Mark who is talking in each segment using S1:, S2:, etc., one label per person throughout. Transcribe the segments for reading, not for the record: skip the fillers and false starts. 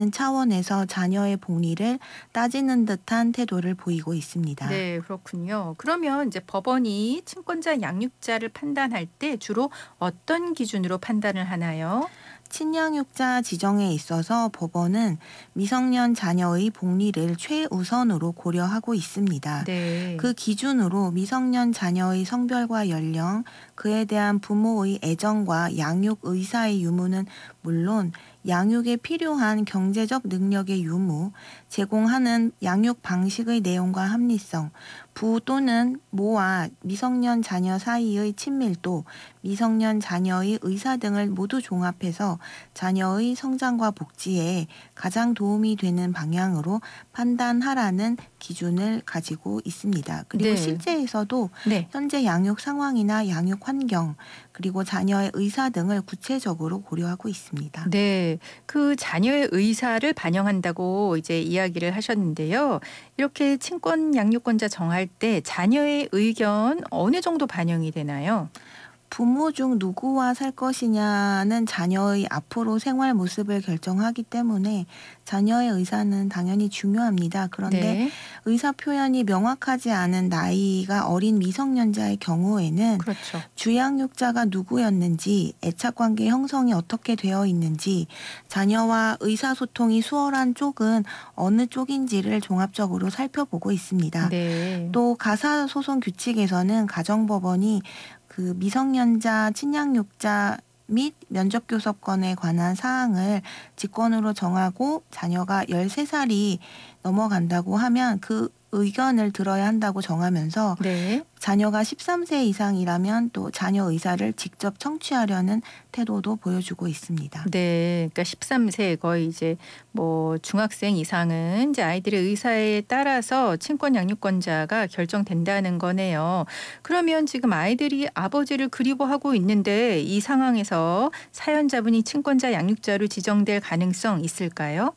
S1: 차원에서 자녀의 복리를 따지는 듯한 태도를 보이고 있습니다.
S2: 네, 그렇군요. 그러면 이제 법원이 친권자 양육자를 판단할 때 주로 어떤 기준으로 판단을 하나요?
S1: 친양육자 지정에 있어서 법원은 미성년 자녀의 복리를 최우선으로 고려하고 있습니다.
S2: 네.
S1: 그 기준으로 미성년 자녀의 성별과 연령, 그에 대한 부모의 애정과 양육 의사의 유무는 물론 양육에 필요한 경제적 능력의 유무, 제공하는 양육 방식의 내용과 합리성, 부 또는 모와 미성년 자녀 사이의 친밀도, 미성년 자녀의 의사 등을 모두 종합해서 자녀의 성장과 복지에 가장 도움이 되는 방향으로 판단하라는 기준을 가지고 있습니다. 그리고
S2: 네.
S1: 실제에서도
S2: 네.
S1: 현재 양육 상황이나 양육 환경, 그리고 자녀의 의사 등을 구체적으로 고려하고 있습니다.
S2: 네. 그 자녀의 의사를 반영한다고 이제 이야기를 하셨는데요. 이렇게 친권 양육권자 정할 때 자녀의 의견 어느 정도 반영이 되나요?
S1: 부모 중 누구와 살 것이냐는 자녀의 앞으로 생활 모습을 결정하기 때문에 자녀의 의사는 당연히 중요합니다. 그런데
S2: 네.
S1: 의사 표현이 명확하지 않은 나이가 어린 미성년자의 경우에는
S2: 그렇죠.
S1: 주양육자가 누구였는지, 애착관계 형성이 어떻게 되어 있는지, 자녀와 의사소통이 수월한 쪽은 어느 쪽인지를 종합적으로 살펴보고 있습니다.
S2: 네.
S1: 또 가사소송 규칙에서는 가정법원이 그 미성년자 친양육자 및 면접교섭권에 관한 사항을 직권으로 정하고 자녀가 13살이 넘어간다고 하면 그 의견을 들어야 한다고 정하면서
S2: 네.
S1: 자녀가 13세 이상이라면 또 자녀 의사를 직접 청취하려는 태도도 보여주고 있습니다.
S2: 네. 그러니까 13세 거의 이제 뭐 중학생 이상은 이제 아이들의 의사에 따라서 친권 양육권자가 결정된다는 거네요. 그러면 지금 아이들이 아버지를 그리워하고 있는데 이 상황에서 사연자분이 친권자 양육자로 지정될 가능성 있을까요?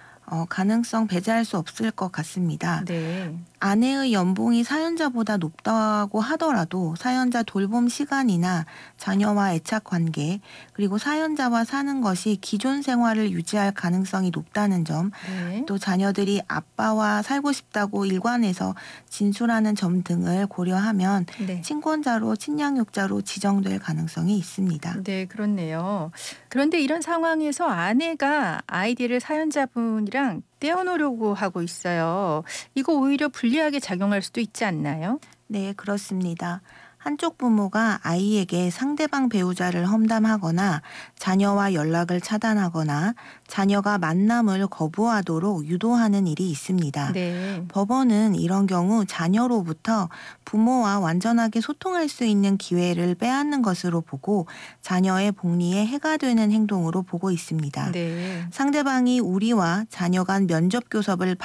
S1: 가능성 배제할 수 없을 것 같습니다.
S2: 네.
S1: 아내의 연봉이 사연자보다 높다고 하더라도 사연자 돌봄 시간이나 자녀와 애착 관계, 그리고 사연자와 사는 것이 기존 생활을 유지할 가능성이 높다는 점,
S2: 네.
S1: 또 자녀들이 아빠와 살고 싶다고 일관해서 진술하는 점 등을 고려하면
S2: 네.
S1: 친권자로 친양육자로 지정될 가능성이 있습니다.
S2: 네, 그렇네요. 그런데 이런 상황에서 아내가 아이디를 사연자분이랑 떼어놓으려고 하고 있어요. 이거 오히려 불리하게 작용할 수도 있지 않나요?
S1: 네, 그렇습니다. 한쪽 부모가 아이에게 상대방 배우자를 험담하거나 자녀와 연락을 차단하거나 자녀가 만남을 거부하도록 유도하는 일이 있습니다.
S2: 네.
S1: 법원은 이런 경우 자녀로부터 부모와 완전하게 소통할 수 있는 기회를 빼앗는 것으로 보고 자녀의 복리에 해가 되는 행동으로 보고 있습니다.
S2: 네.
S1: 상대방이 우리와 자녀 간 면접 교섭을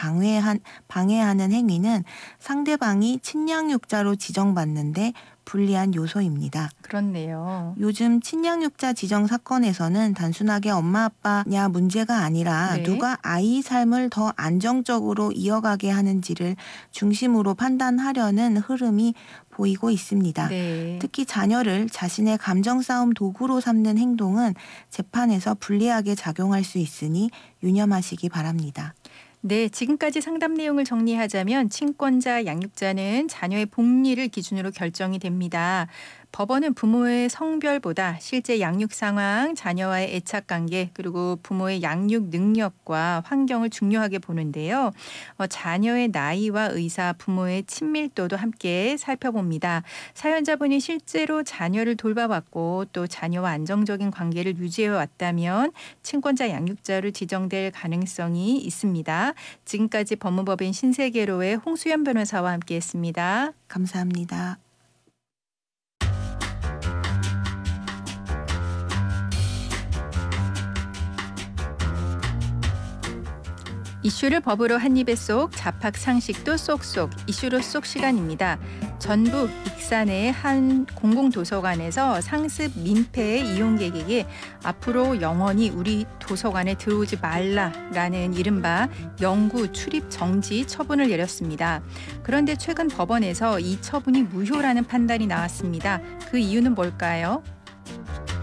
S1: 방해하는 행위는 상대방이 친양육자로 지정받는데 불리한 요소입니다.
S2: 그렇네요.
S1: 요즘 친양육자 지정 사건에서는 단순하게 엄마 아빠냐 문제가 아니라
S2: 네.
S1: 누가 아이 삶을 더 안정적으로 이어가게 하는지를 중심으로 판단하려는 흐름이 보이고 있습니다.
S2: 네.
S1: 특히 자녀를 자신의 감정 싸움 도구로 삼는 행동은 재판에서 불리하게 작용할 수 있으니 유념하시기 바랍니다.
S2: 네, 지금까지 상담 내용을 정리하자면 친권자, 양육자는 자녀의 복리를 기준으로 결정이 됩니다. 법원은 부모의 성별보다 실제 양육 상황, 자녀와의 애착 관계, 그리고 부모의 양육 능력과 환경을 중요하게 보는데요. 자녀의 나이와 의사, 부모의 친밀도도 함께 살펴봅니다. 사연자분이 실제로 자녀를 돌봐왔고 또 자녀와 안정적인 관계를 유지해 왔다면 친권자 양육자로 지정될 가능성이 있습니다. 지금까지 법무법인 신세계로의 홍수연 변호사와 함께했습니다.
S1: 감사합니다.
S2: 이슈를 법으로 한 입에 쏙, 잡학 상식도 쏙쏙, 이슈로 쏙 시간입니다. 전북 익산의 한 공공도서관에서 상습 민폐 이용객에게 앞으로 영원히 우리 도서관에 들어오지 말라라는 이른바 영구 출입 정지 처분을 내렸습니다. 그런데 최근 법원에서 이 처분이 무효라는 판단이 나왔습니다. 그 이유는 뭘까요?